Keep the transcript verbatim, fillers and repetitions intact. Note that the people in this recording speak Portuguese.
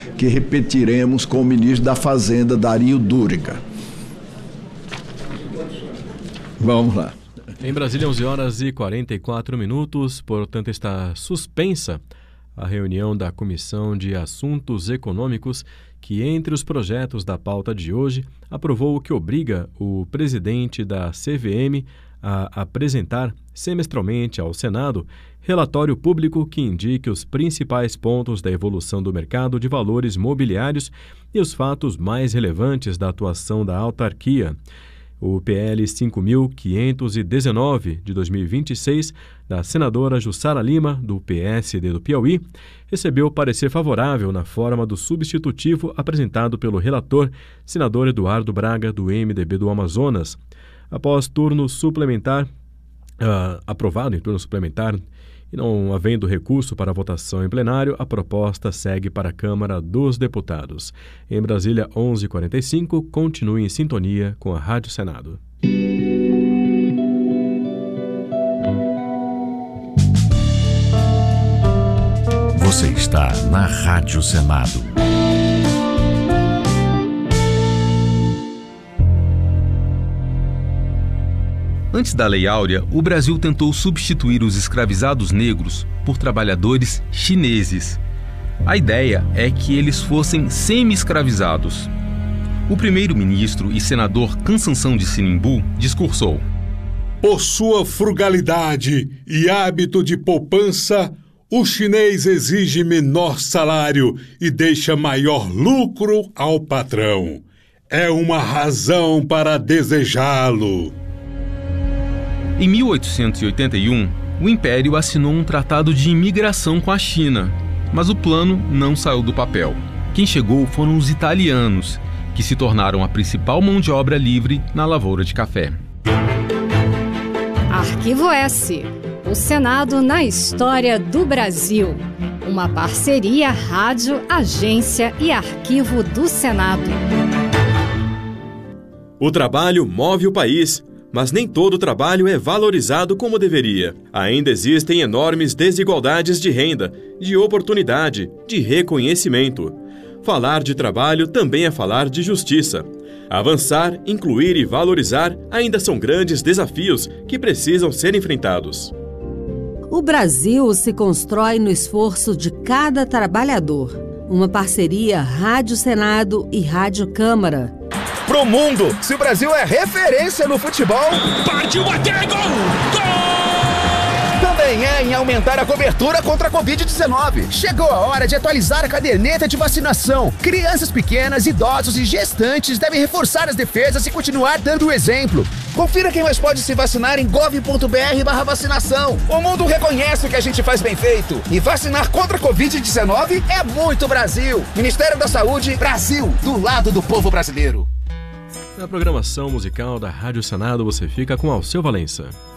que repetiremos com o ministro da Fazenda, Dario Duriga. Vamos lá. Em Brasília, onze horas e quarenta e quatro minutos, portanto está suspensa a reunião da Comissão de Assuntos Econômicos, que entre os projetos da pauta de hoje aprovou o que obriga o presidente da C V M a apresentar semestralmente ao Senado relatório público que indique os principais pontos da evolução do mercado de valores mobiliários e os fatos mais relevantes da atuação da autarquia. O P L cinco mil quinhentos e dezenove, de dois mil e vinte e seis, da senadora Jussara Lima, do P S D do Piauí, recebeu parecer favorável na forma do substitutivo apresentado pelo relator, senador Eduardo Braga, do M D B do Amazonas. Após turno suplementar, uh, aprovado em turno suplementar, e não havendo recurso para votação em plenário, a proposta segue para a Câmara dos Deputados. Em Brasília, onze e quarenta e cinco, continue em sintonia com a Rádio Senado. Você está na Rádio Senado. Antes da Lei Áurea, o Brasil tentou substituir os escravizados negros por trabalhadores chineses. A ideia é que eles fossem semi-escravizados. O primeiro-ministro e senador Cansanção de Sinimbu discursou: por sua frugalidade e hábito de poupança, o chinês exige menor salário e deixa maior lucro ao patrão. É uma razão para desejá-lo. Em mil oitocentos e oitenta e um, o Império assinou um tratado de imigração com a China, mas o plano não saiu do papel. Quem chegou foram os italianos, que se tornaram a principal mão de obra livre na lavoura de café. Arquivo S. O Senado na história do Brasil. Uma parceria Rádio, Agência e Arquivo do Senado. O trabalho move o país, mas nem todo trabalho é valorizado como deveria. Ainda existem enormes desigualdades de renda, de oportunidade, de reconhecimento. Falar de trabalho também é falar de justiça. Avançar, incluir e valorizar ainda são grandes desafios que precisam ser enfrentados. O Brasil se constrói no esforço de cada trabalhador. Uma parceria Rádio Senado e Rádio Câmara. Pro mundo, se o Brasil é referência no futebol, partiu bater gol! Gol! Também é em aumentar a cobertura contra a covid dezenove. Chegou a hora de atualizar a caderneta de vacinação. Crianças pequenas, idosos e gestantes devem reforçar as defesas e continuar dando o exemplo. Confira quem mais pode se vacinar em gov ponto br barra vacinação. O mundo reconhece o que a gente faz bem feito. E vacinar contra a covid dezenove é muito Brasil. Ministério da Saúde, Brasil, do lado do povo brasileiro. Na programação musical da Rádio Senado, você fica com Alceu Valença.